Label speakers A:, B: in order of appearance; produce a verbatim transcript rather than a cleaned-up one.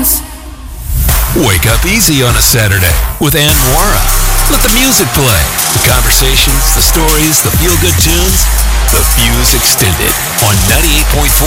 A: Wake up easy on a Saturday with Ann Mora. Let the music play. The conversations, the stories, the feel-good tunes. The Fuse Extended on ninety-eight point four